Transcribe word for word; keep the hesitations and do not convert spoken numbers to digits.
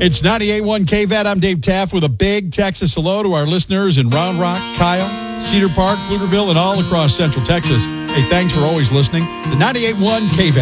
It's ninety-eight point one K V A T. I'm Dave Taft with a big Texas hello to our listeners in Round Rock, Kyle, Cedar Park, Pflugerville, and all across Central Texas. Hey, thanks for always listening to ninety-eight point one K V A T.